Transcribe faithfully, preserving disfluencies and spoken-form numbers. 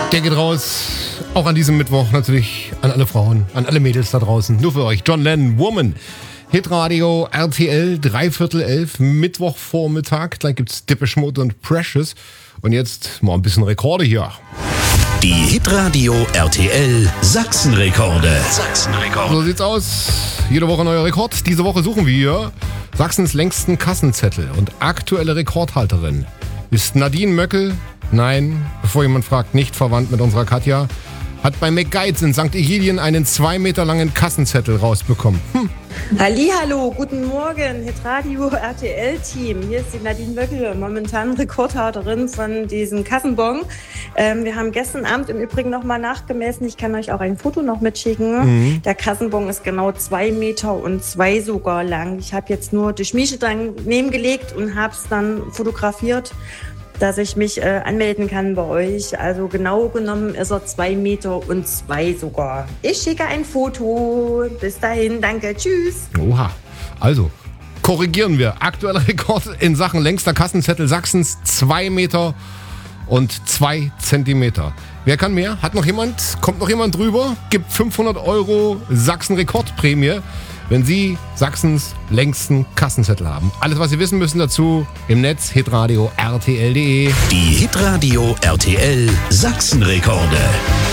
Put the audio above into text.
Der geht raus, auch an diesem Mittwoch natürlich an alle Frauen, an alle Mädels da draußen. Nur für euch, John Lennon, Woman. Hitradio R T L, dreiviertel elf, Mittwochvormittag. Dann gibt's Depeche Mode und Precious. Und jetzt mal ein bisschen Rekorde hier. Die Hitradio R T L Sachsenrekorde. Sachsenrekorde. So sieht's aus. Jede Woche neuer Rekord. Diese Woche suchen wir Sachsens längsten Kassenzettel. Und aktuelle Rekordhalterin ist Nadine Möckel. Nein, bevor jemand fragt, nicht verwandt mit unserer Katja. Hat bei McGuides in Sankt Egidien einen zwei Meter langen Kassenzettel rausbekommen. Hm. Hallihallo, guten Morgen, Hitradio R T L-Team. Hier ist die Nadine Möckel, momentan Rekordhalterin von diesem Kassenbon. Ähm, wir haben gestern Abend im Übrigen nochmal nachgemessen. Ich kann euch auch ein Foto noch mitschicken. Mhm. Der Kassenbon ist genau zwei Meter und zwei sogar lang. Ich habe jetzt nur die Schmiede daneben gelegt und habe es dann fotografiert, dass ich mich äh, anmelden kann bei euch. Also genau genommen ist er zwei Meter und zwei sogar. Ich schicke ein Foto. Bis dahin, danke, tschüss. Oha, also korrigieren wir. Aktueller Rekord in Sachen längster Kassenzettel Sachsens, zwei Meter und zwei Zentimeter. Wer kann mehr? Hat noch jemand? Kommt noch jemand drüber? Gibt fünfhundert Euro Sachsen-Rekordprämie, wenn Sie Sachsens längsten Kassenzettel haben. Alles, was Sie wissen müssen dazu, im Netz hitradio R T L punkt de. Die Hitradio R T L Sachsenrekorde.